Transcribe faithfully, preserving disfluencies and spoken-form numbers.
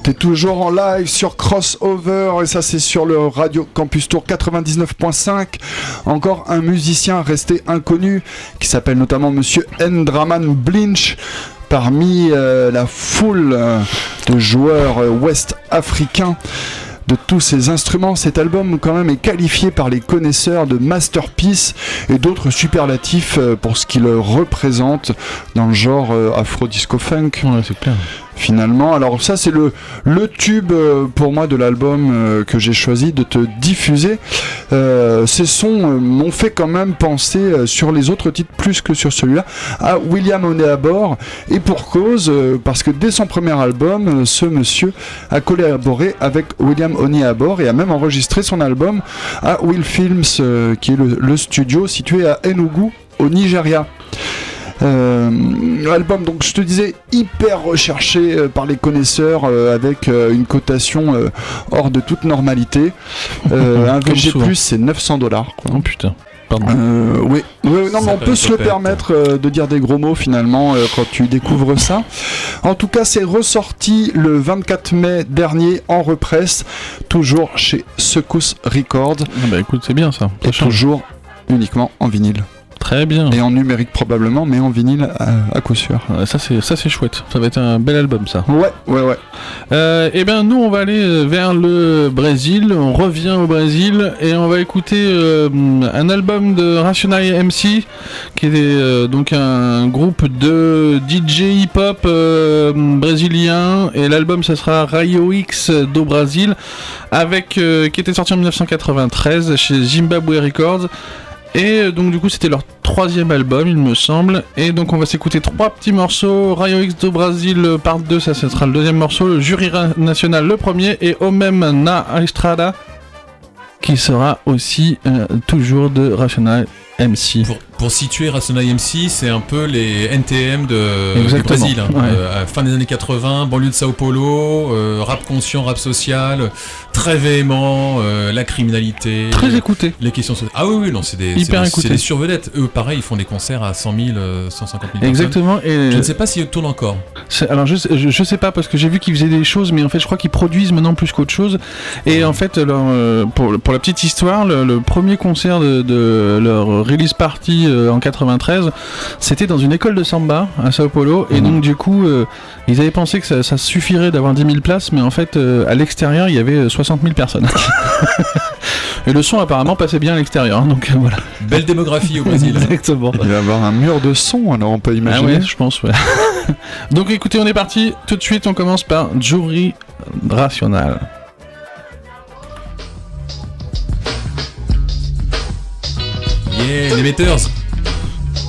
T'es toujours en live sur Crossover et ça c'est sur le Radio Campus Tour quatre-vingt-dix-neuf point cinq. Encore un musicien resté inconnu qui s'appelle notamment Monsieur Ndraman Blinch. Parmi euh, la foule euh, de joueurs euh, ouest-africains de tous ces instruments, cet album quand même est qualifié par les connaisseurs de masterpiece et d'autres superlatifs euh, pour ce qu'il représente dans le genre euh, afro-disco-funk. Ouais, c'est clair. Finalement, alors ça c'est le, le tube euh, pour moi de l'album euh, que j'ai choisi de te diffuser. Euh, ces sons euh, m'ont fait quand même penser euh, sur les autres titres plus que sur celui-là à William Onyeabor, et pour cause, euh, parce que dès son premier album, euh, ce monsieur a collaboré avec William Onyeabor et a même enregistré son album à Will Films, euh, qui est le, le studio situé à Enugu au Nigeria. Euh, album, donc je te disais, hyper recherché euh, par les connaisseurs, euh, avec euh, une cotation euh, hors de toute normalité. Euh, un V G plus, c'est neuf cents dollars. Oh putain. Pardon. Euh, oui, oui, non, mais on peut se le permettre euh, de dire des gros mots finalement euh, quand tu découvres ça. En tout cas, c'est ressorti le vingt-quatre mai dernier en represse, toujours chez Secousse Records. Ah bah écoute, c'est bien ça. Et toujours uniquement en vinyle. Très bien. Et en numérique probablement, mais en vinyle à, à coup sûr. Ouais, ça c'est ça c'est chouette. Ça va être un bel album ça. Ouais, ouais, ouais. Euh, et ben nous on va aller vers le Brésil. On revient au Brésil et on va écouter euh, un album de Racional M C, qui est euh, donc un groupe de D J hip-hop euh, brésilien. Et l'album ça sera Raio X do Brasil, avec euh, qui était sorti en dix-neuf cent quatre-vingt-treize chez Zimbabwe Records. Et donc du coup c'était leur troisième album il me semble. Et donc on va s'écouter trois petits morceaux. Raio X do Brasil part deux, ça ce sera le deuxième morceau. Le Jury National le premier. Et Homem na Estrada, qui sera aussi euh, toujours de Racional M C. Pour, pour situer Racional M C, c'est un peu les N T M de, du Exactement. Brésil. Hein. Ouais. Euh, à fin des années quatre-vingts, banlieue de Sao Paulo, euh, rap conscient, rap social, très véhément, euh, la criminalité. Très écouté. Les questions sociales. Ah oui, oui, non, c'est des, Hyper c'est des, écouté. c'est des survedettes. Eux, pareil, ils font des concerts à cent mille, cent cinquante mille Exactement. Et je ne sais pas s'ils tournent encore. C'est, alors je, je, je sais pas parce que j'ai vu qu'ils faisaient des choses, mais en fait je crois qu'ils produisent maintenant plus qu'autre chose. Et en fait leur, euh, pour, pour la petite histoire, le, le premier concert de, de leur release party euh, en quatre-vingt-treize, c'était dans une école de samba à Sao Paulo. Et mmh. donc du coup euh, ils avaient pensé que ça, ça suffirait d'avoir dix mille places, mais en fait euh, à l'extérieur il y avait soixante mille personnes. Et le son apparemment passait bien à l'extérieur, hein, donc euh, voilà. Belle démographie au Brésil. Exactement. Il va y avoir un mur de son, alors on peut imaginer. Ah ouais, je pense, ouais. Donc écoutez, on est parti. Tout de suite, on commence par Jury Racional. Yeah, les metteurs.